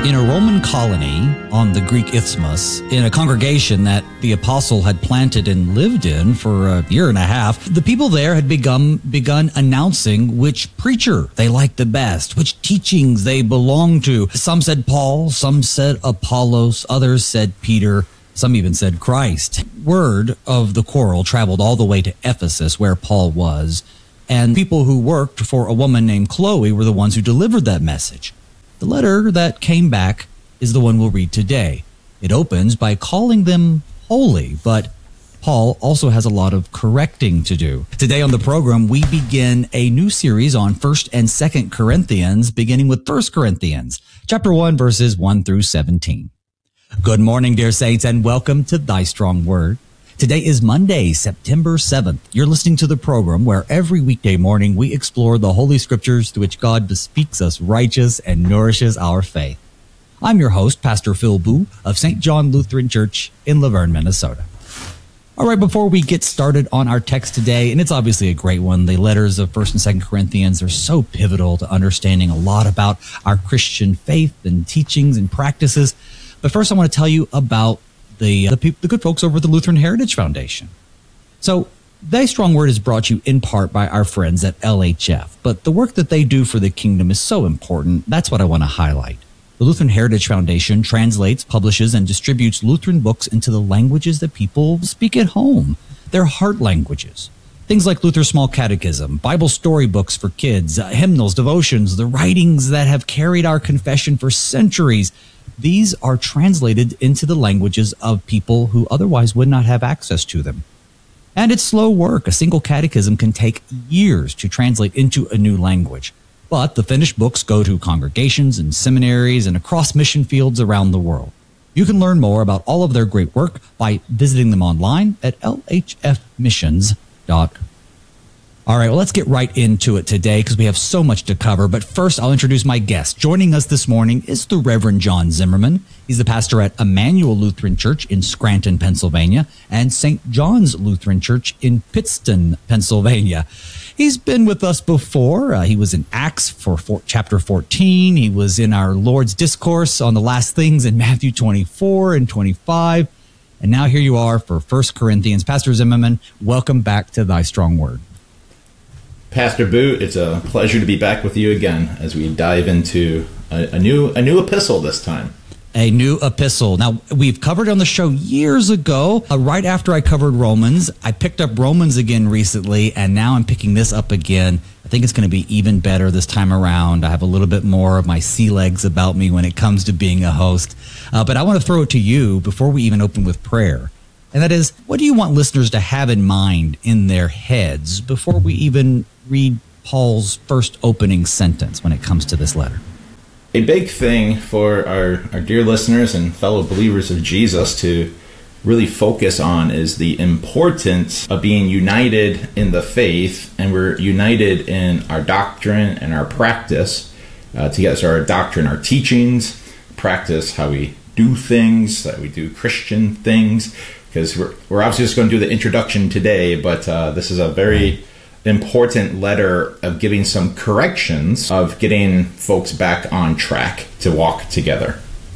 In a Roman colony on the Greek Isthmus, in a congregation that the apostle had planted and lived in for a year and a half, the people there had begun announcing which preacher they liked the best, which teachings they belonged to. Some said Paul, some said Apollos, others said Peter, some even said Christ. Word of the quarrel traveled all the way to Ephesus, where Paul was, and people who worked for a woman named Chloe were the ones who delivered that message. The letter that came back is the one we'll read today. It opens by calling them holy, but Paul also has a lot of correcting to do. Today on the program, we begin a new series on 1st and 2nd Corinthians, beginning with 1st Corinthians, chapter 1, verses 1 through 17. Good morning, dear saints, and welcome to Thy Strong Word. Today is Monday, September 7th. You're listening to the program where every weekday morning we explore the Holy Scriptures through which God bespeaks us righteous and nourishes our faith. I'm your host, Pastor Phil Boo of St. John Lutheran Church in Laverne, Minnesota. All right, before we get started on our text today, and it's obviously a great one, the letters of 1st and 2nd Corinthians are so pivotal to understanding a lot about our Christian faith and teachings and practices. But first, I want to tell you about the good folks over at the Lutheran Heritage Foundation. So, Thy Strong Word is brought to you in part by our friends at LHF, but the work that they do for the kingdom is so important. That's what I want to highlight. The Lutheran Heritage Foundation translates, publishes, and distributes Lutheran books into the languages that people speak at home, their heart languages. Things like Luther's Small Catechism, Bible storybooks for kids, hymnals, devotions, the writings that have carried our confession for centuries. These are translated into the languages of people who otherwise would not have access to them. And it's slow work. A single catechism can take years to translate into a new language. But the finished books go to congregations and seminaries and across mission fields around the world. You can learn more about all of their great work by visiting them online at lhfmissions.org. All right, well, let's get right into it today because we have so much to cover. But first, I'll introduce my guest. Joining us this morning is the Reverend John Zimmerman. He's the pastor at Emmanuel Lutheran Church in Scranton, Pennsylvania, and St. John's Lutheran Church in Pittston, Pennsylvania. He's been with us before. He was in Acts for chapter 14. He was in our Lord's Discourse on the last things in Matthew 24 and 25. And now here you are for 1 Corinthians. Pastor Zimmerman, welcome back to Thy Strong Word. Pastor Boo, it's a pleasure to be back with you again as we dive into a new epistle this time. A new epistle. Now, we've covered on the show years ago, right after I covered Romans. I picked up Romans again recently, and now I'm picking this up again. I think it's going to be even better this time around. I have a little bit more of my sea legs about me when it comes to being a host. But I want to throw it to you before we even open with prayer. And that is, what do you want listeners to have in mind in their heads before we even read Paul's first opening sentence when it comes to this letter? A big thing for our dear listeners and fellow believers of Jesus to really focus on is the importance of being united in the faith, and we're united in our doctrine and our practice together. So our doctrine, our teachings, practice, how we do things, that we do Christian things, because we're obviously just going to do the introduction today, but this is a very important letter of giving some corrections, of getting folks back on track to walk together.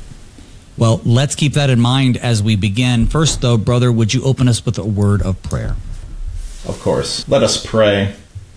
Well, let's keep that in mind as we begin. First, though, brother, would you open us with a word of prayer? Of course. Let us pray.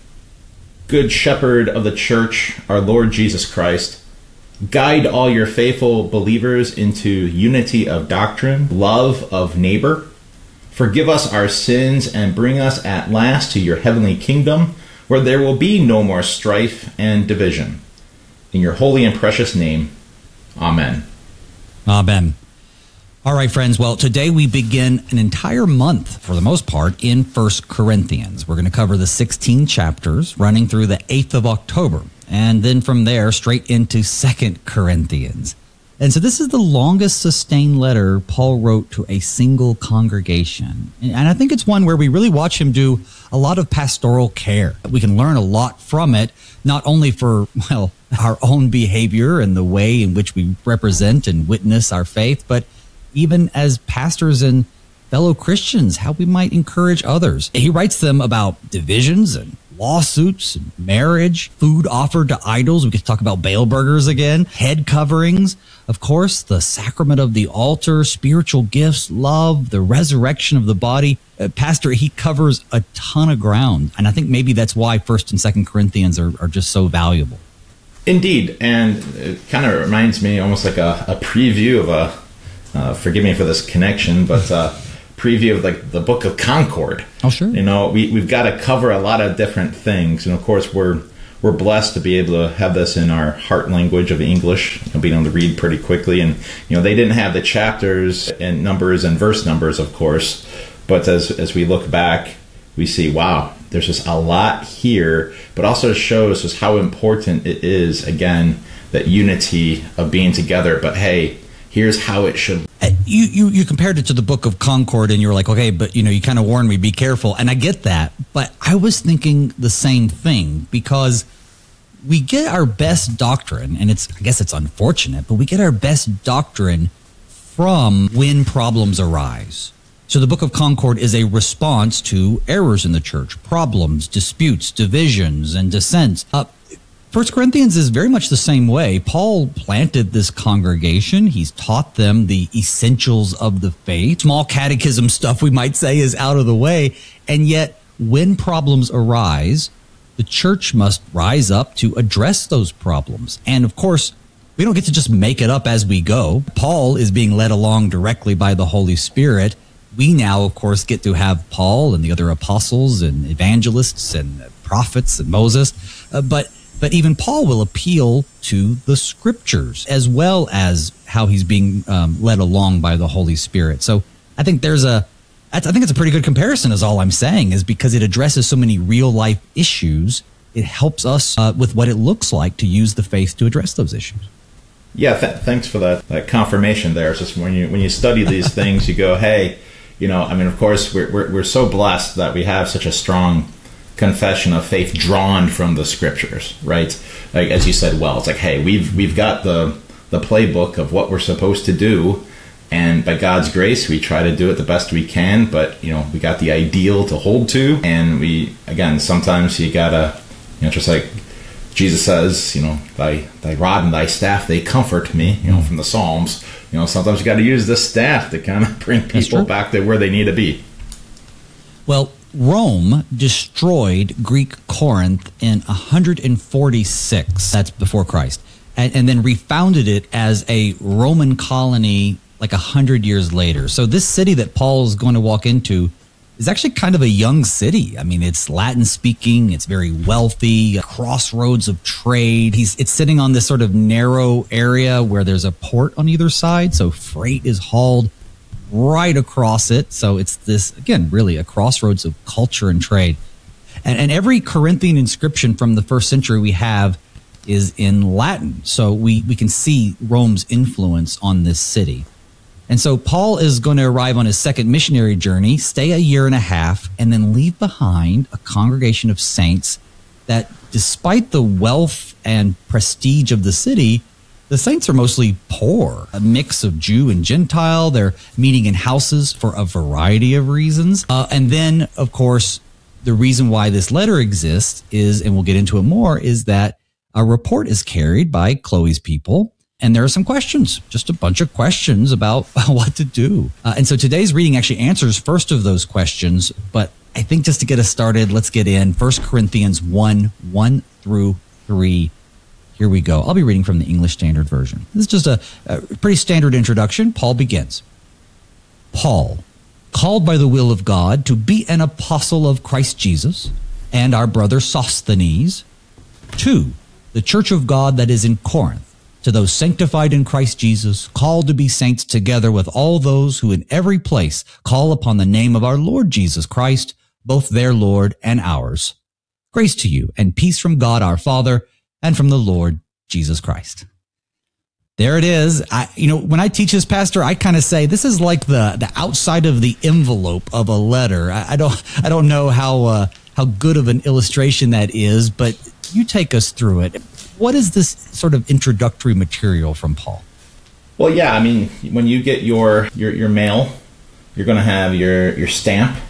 Good Shepherd of the Church, our Lord Jesus Christ, guide all your faithful believers into unity of doctrine, love of neighbor. Forgive us our sins and bring us at last to your heavenly kingdom, where there will be no more strife and division. In your holy and precious name, amen. Amen. All right, friends. Well, today we begin an entire month, for the most part, in 1 Corinthians. We're going to cover the 16 chapters running through the 8th of October, and then from there straight into 2 Corinthians. And so this is the longest sustained letter Paul wrote to a single congregation. And I think it's one where we really watch him do a lot of pastoral care. We can learn a lot from it, not only for, well, our own behavior and the way in which we represent and witness our faith, but even as pastors and fellow Christians, how we might encourage others. He writes them about divisions and lawsuits, marriage, food offered to idols. We could talk about Baal burgers again, head coverings, of course, the sacrament of the altar, spiritual gifts, love, the resurrection of the body. Pastor, he covers a ton of ground. And I think maybe that's why 1st and 2nd Corinthians are just so valuable. Indeed. And it kind of reminds me almost like a preview of forgive me for this connection, but preview of like the Book of Concord. Oh, sure. You know, we've got to cover a lot of different things. And of course, we're blessed to be able to have this in our heart language of English, being able to read pretty quickly. And, they didn't have the chapters and numbers and verse numbers, of course. But as we look back, we see, wow, there's just a lot here, but also shows us how important it is, again, that unity of being together. But hey, here's how it should. You compared it to the Book of Concord, and you were like, okay, but you kind of warned me, be careful. And I get that, but I was thinking the same thing, because we get our best doctrine, and I guess it's unfortunate, but we get our best doctrine from when problems arise. So the Book of Concord is a response to errors in the church, problems, disputes, divisions, and dissents. 1 Corinthians is very much the same way. Paul planted this congregation. He's taught them the essentials of the faith. Small catechism stuff, we might say, is out of the way. And yet, when problems arise, the church must rise up to address those problems. And of course, we don't get to just make it up as we go. Paul is being led along directly by the Holy Spirit. We now, of course, get to have Paul and the other apostles and evangelists and prophets and Moses. But even Paul will appeal to the scriptures as well as how he's being led along by the Holy Spirit. So I think it's a pretty good comparison, is all I'm saying, is because it addresses so many real life issues. It helps us with what it looks like to use the faith to address those issues. Yeah, thanks for that confirmation there. It's just when you study these things, you go, hey, of course, we're so blessed that we have such a strong confession of faith drawn from the scriptures, right? Like, as you said, well, it's like, hey, we've got the playbook of what we're supposed to do, and by God's grace, we try to do it the best we can. But we got the ideal to hold to, and sometimes you gotta, just like Jesus says, thy rod and thy staff, they comfort me, from the Psalms. Sometimes you got to use the staff to kind of bring people back to where they need to be. Well, Rome destroyed Greek Corinth in 146, that's before Christ, and then refounded it as a Roman colony like 100 years later. So this city that Paul's going to walk into is actually kind of a young city. I mean, it's Latin-speaking, it's very wealthy, a crossroads of trade. It's sitting on this sort of narrow area where there's a port on either side, so freight is hauled right across it. So it's this, again, really a crossroads of culture and trade. And every Corinthian inscription from the first century we have is in Latin. So we can see Rome's influence on this city. And so Paul is going to arrive on his second missionary journey, stay a year and a half, and then leave behind a congregation of saints that, despite the wealth and prestige of the city, the saints are mostly poor, a mix of Jew and Gentile. They're meeting in houses for a variety of reasons. And then, of course, the reason why this letter exists is, and we'll get into it more, is that a report is carried by Chloe's people. And there are some questions, just a bunch of questions about what to do. And so today's reading actually answers first of those questions. But I think just to get us started, let's get in 1 Corinthians 1 through 3. Here we go. I'll be reading from the English Standard Version. This is just a pretty standard introduction. Paul begins. Paul, called by the will of God to be an apostle of Christ Jesus, and our brother Sosthenes, to the church of God that is in Corinth, to those sanctified in Christ Jesus, called to be saints together with all those who in every place call upon the name of our Lord Jesus Christ, both their Lord and ours. Grace to you and peace from God our Father and from the Lord Jesus Christ. There it is. When I teach this, Pastor, I kind of say this is like the outside of the envelope of a letter. I don't know how good of an illustration that is, but you take us through it. What is this sort of introductory material from Paul? Well, yeah, I mean, when you get your mail, you're going to have your stamp,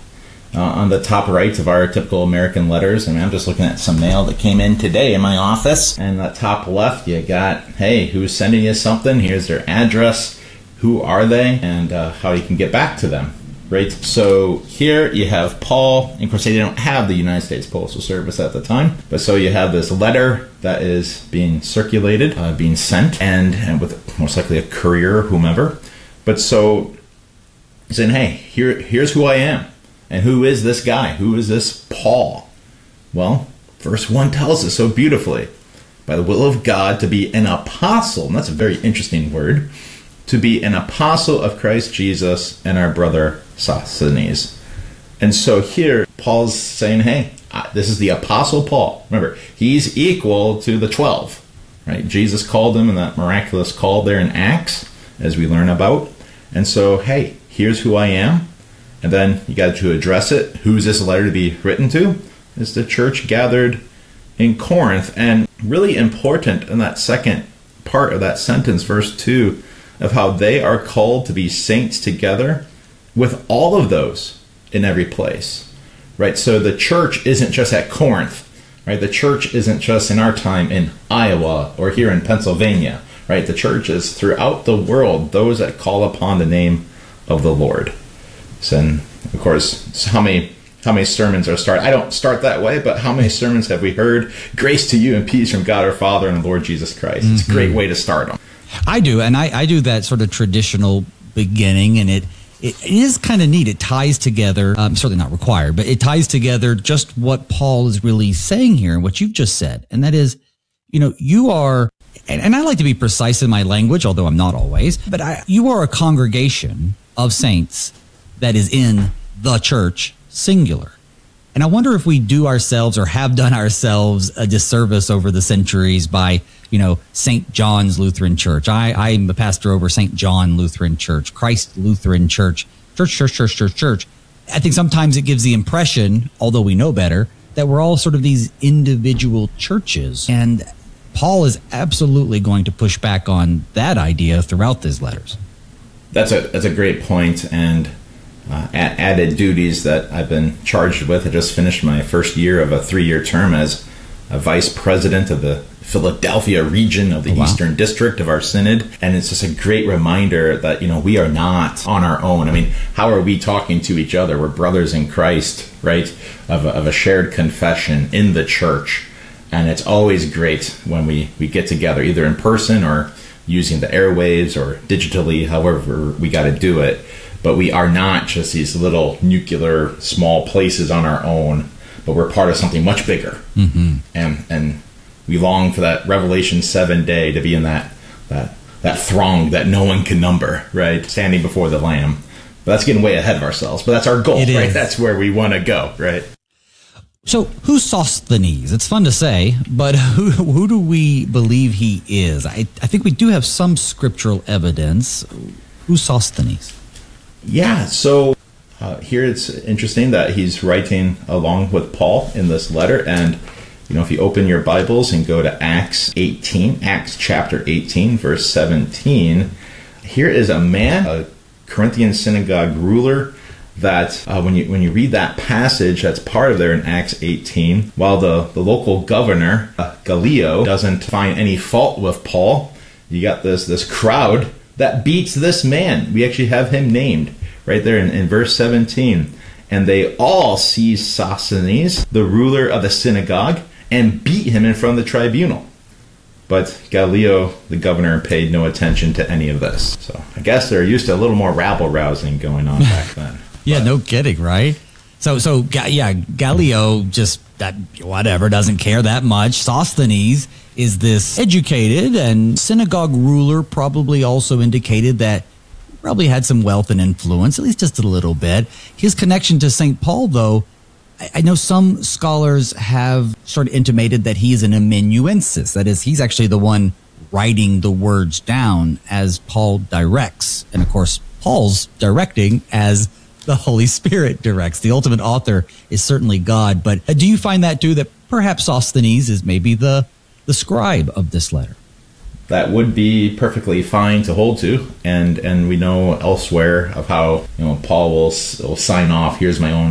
on the top right of our typical American letters. I mean, I'm just looking at some mail that came in today in my office. And the top left, you got, hey, who's sending you something? Here's their address. Who are they? And how you can get back to them. Right? So here you have Paul. And of course, they don't have the United States Postal Service at the time. But so you have this letter that is being circulated, being sent, and with most likely a courier or whomever. But so saying, hey, here's who I am. And who is this guy? Who is this Paul? Well, verse 1 tells us so beautifully. By the will of God to be an apostle, and that's a very interesting word, to be an apostle of Christ Jesus and our brother Sosthenes. And so here, Paul's saying, hey, this is the apostle Paul. Remember, he's equal to the 12. Right? Jesus called him in that miraculous call there in Acts, as we learn about. And so, hey, here's who I am. And then you got to address it. Who's this letter to be written to? It's the church gathered in Corinth. And really important in that second part of that sentence, verse 2, of how they are called to be saints together with all of those in every place. Right? So the church isn't just at Corinth. Right? The church isn't just in our time in Iowa or here in Pennsylvania. Right? The church is throughout the world, those that call upon the name of the Lord. And of course, how many sermons are started? I don't start that way, but how many sermons have we heard? Grace to you and peace from God our Father and the Lord Jesus Christ. It's a great way to start them. I do, and I do that sort of traditional beginning, and it is kind of neat. It ties together, certainly not required, but it ties together just what Paul is really saying here and what you've just said. And that is, you are, and I like to be precise in my language, although I'm not always, but you are a congregation of saints that is in the church, singular. And I wonder if we do ourselves or have done ourselves a disservice over the centuries by, St. John's Lutheran Church. I'm a pastor over St. John Lutheran Church, Christ Lutheran Church, church. I think sometimes it gives the impression, although we know better, that we're all sort of these individual churches. And Paul is absolutely going to push back on that idea throughout his letters. That's a great point, and added duties that I've been charged with. I just finished my first year of a 3-year term as a vice president of the Philadelphia region of the Eastern District of our synod, and it's just a great reminder that we are not on our own. I mean, how are we talking to each other? We're brothers in Christ, right? Of a shared confession in the church, and it's always great when we get together, either in person or using the airwaves or digitally, however we got to do it. But we are not just these little nuclear small places on our own, but we're part of something much bigger. Mm-hmm. And we long for that Revelation 7 day to be in that throng that no one can number, right? Standing before the Lamb. But that's getting way ahead of ourselves. But that's our goal, right? That's where we want to go, right? So who's Sosthenes? It's fun to say, but who do we believe he is? I think we do have some scriptural evidence. Who's Sosthenes? Yeah, so here it's interesting that he's writing along with Paul in this letter. And, if you open your Bibles and go to Acts chapter 18, verse 17, here is a man, a Corinthian synagogue ruler, that when you read that passage that's part of there in Acts 18, while the local governor, Gallio, doesn't find any fault with Paul, you got this crowd that beats this man. We actually have him named right there in verse 17. And they all seized Sosthenes, the ruler of the synagogue, and beat him in front of the tribunal. But Gallio, the governor, paid no attention to any of this. So I guess they're used to a little more rabble-rousing going on back then. Yeah, no kidding, right? So Gallio just, doesn't care that much. Sosthenes is this educated and synagogue ruler, probably also indicated that probably had some wealth and influence, at least just a little bit. His connection to St. Paul, though, I know some scholars have sort of intimated that he is an amanuensis. That is, he's actually the one writing the words down as Paul directs. And of course, Paul's directing as the Holy Spirit directs. The ultimate author is certainly God. But do you find that too, that perhaps Sosthenes is maybe the scribe of this letter? That would be perfectly fine to hold to, and we know elsewhere of how Paul will sign off. Here's my own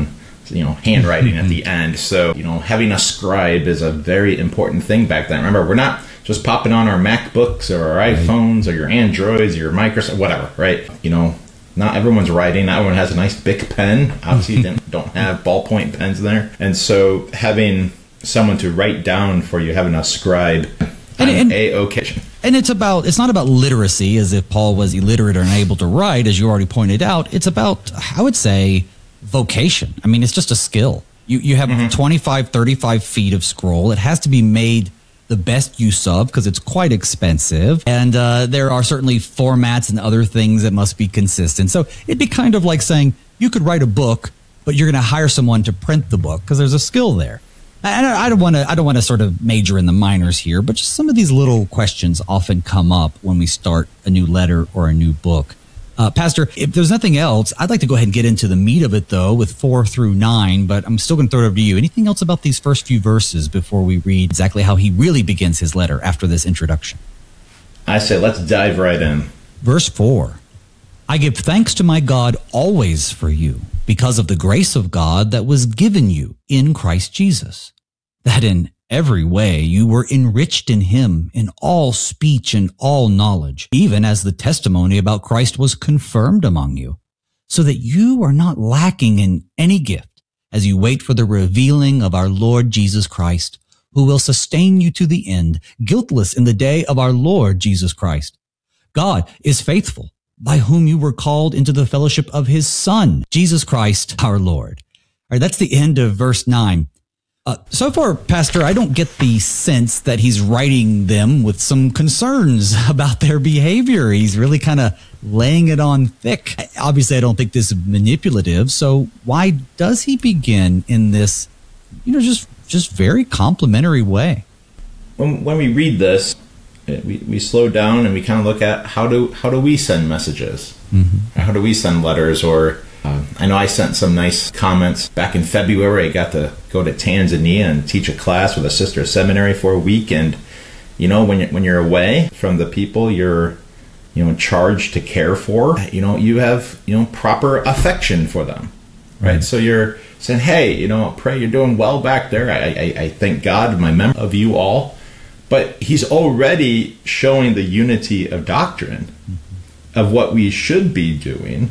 handwriting at the end. So, having a scribe is a very important thing back then. Remember, we're not just popping on our MacBooks or our iPhones or your Androids or your Microsoft, whatever, right? Not everyone's writing. Not everyone has a nice big pen. Obviously, don't have ballpoint pens there. And so having someone to write down for you, having a scribe on a occasion. And it's not about literacy, as if Paul was illiterate or unable to write, as you already pointed out. It's about, I would say, vocation. I mean, it's just a skill. You have 25, 35 feet of scroll. It has to be made the best use of because it's quite expensive. And there are certainly formats and other things that must be consistent. So it'd be kind of like saying you could write a book, but you're going to hire someone to print the book because there's a skill there. And I don't want to sort of major in the minors here, but just some of these little questions often come up when we start a new letter or a new book. Pastor, if there's nothing else, I'd like to go ahead and get into the meat of it, though, with 4 through 9, but I'm still going to throw it over to you. Anything else about these first few verses before we read exactly how he really begins his letter after this introduction? I say let's dive right in. Verse 4, I give thanks to my God always for you, because of the grace of God that was given you in Christ Jesus, that in every way you were enriched in him in all speech and all knowledge, even as the testimony about Christ was confirmed among you, so that you are not lacking in any gift as you wait for the revealing of our Lord Jesus Christ, who will sustain you to the end, guiltless in the day of our Lord Jesus Christ. God is faithful, by whom you were called into the fellowship of his Son, Jesus Christ, our Lord. All right, that's the end of verse 9. So far, Pastor, I don't get the sense that he's writing them with some concerns about their behavior. He's really kind of laying it on thick. Obviously, I don't think this is manipulative. So why does he begin in this, just very complimentary way? When we read this, we slow down and we kind of look at how do we send messages? Mm-hmm. How do we send letters? Or I know I sent some nice comments back in February. I got to go to Tanzania and teach a class with a sister seminary for a week. And, when you're away from the people you're, charged to care for, you have, proper affection for them. Right. Mm-hmm. So you're saying, hey, pray you're doing well back there. I thank God, my memory of you all. But he's already showing the unity of doctrine of what we should be doing.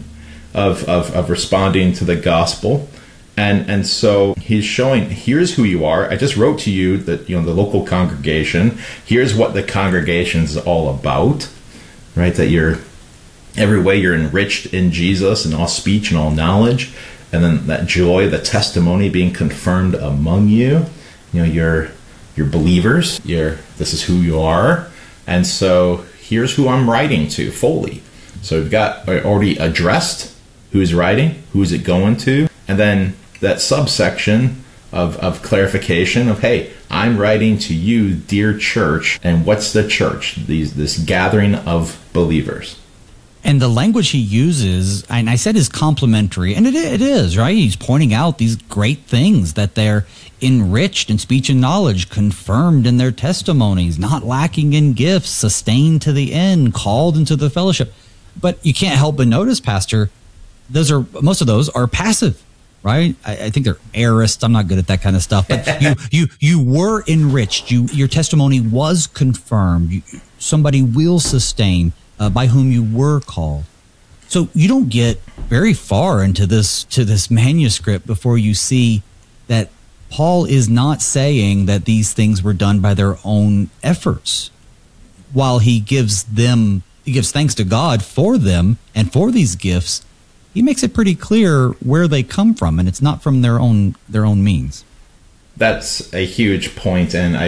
Of responding to the gospel, and so he's showing, here's who you are. I just wrote to you that the local congregation. Here's what the congregation is all about, right? That every way you're enriched in Jesus in all speech and all knowledge, and then that joy, the testimony being confirmed among you. You're believers. This is who you are, and so here's who I'm writing to fully. So we've got already addressed. Who's writing? Who's it going to? And then that subsection of clarification of, hey, I'm writing to you, dear church. And what's the church? This gathering of believers. And the language he uses, and I said is complimentary, and it is, right? He's pointing out these great things, that they're enriched in speech and knowledge, confirmed in their testimonies, not lacking in gifts, sustained to the end, called into the fellowship. But you can't help but notice, Pastor, most of those are passive, right? I think they're aorists. I'm not good at that kind of stuff. But you were enriched. Your testimony was confirmed. Somebody will sustain by whom you were called. So you don't get very far into this manuscript before you see that Paul is not saying that these things were done by their own efforts. While he gives thanks to God for them and for these gifts, he makes it pretty clear where they come from, and it's not from their own means. That's a huge point, and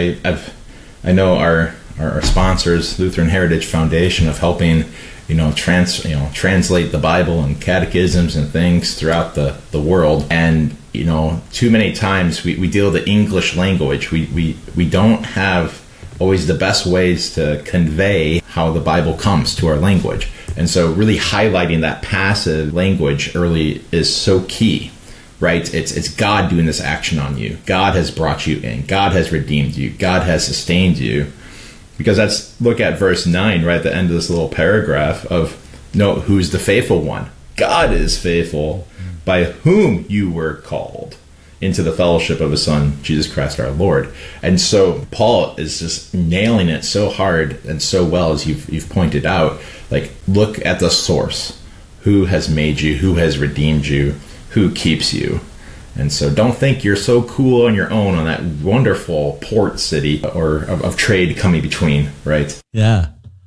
I know our sponsors, Lutheran Heritage Foundation, of helping translate the Bible and catechisms and things throughout the world. And too many times we deal with the English language. We don't have always the best ways to convey how the Bible comes to our language. And so really highlighting that passive language early is so key, right? It's God doing this action on you. God has brought you in. God has redeemed you. God has sustained you. Because let's look at verse 9, right at the end of this little paragraph of, no, who's the faithful one? God is faithful, by whom you were called into the fellowship of his Son, Jesus Christ our Lord. And so Paul is just nailing it so hard and so well, as you've pointed out. Like, look at the source. Who has made you? Who has redeemed you? Who keeps you? And so don't think you're so cool on your own on that wonderful port city or of trade coming between, right? Yeah.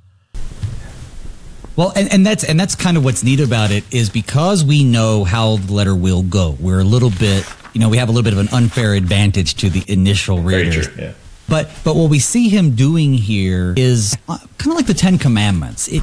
Well, and that's kind of what's neat about it, is because we know how the letter will go. We're a little bit, we have a little bit of an unfair advantage to the initial readers. Very true, yeah. But what we see him doing here is kind of like the Ten Commandments.